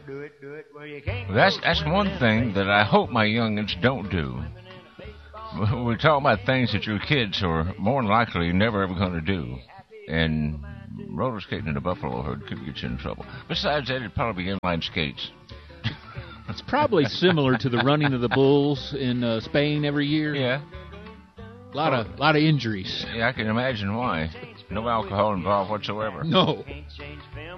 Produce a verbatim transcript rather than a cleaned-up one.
That's that's one thing that I hope my youngins don't do. We're talking about things that your kids are more than likely never ever going to do. And roller skating in the buffalo herd could get you in trouble. Besides that, it'd probably be inline skates. It's probably similar to the running of the bulls in uh, Spain every year. Yeah. A lot of, lot of injuries. Yeah, I can imagine why. No alcohol involved whatsoever. No.